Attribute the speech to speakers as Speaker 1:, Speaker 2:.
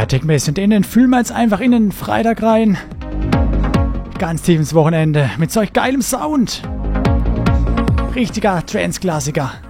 Speaker 1: Techmäßig und innen fühlen wir jetzt einfach in den Freitag rein. Ganz tief ins Wochenende mit solch geilem Sound. Richtiger Trance-Klassiker.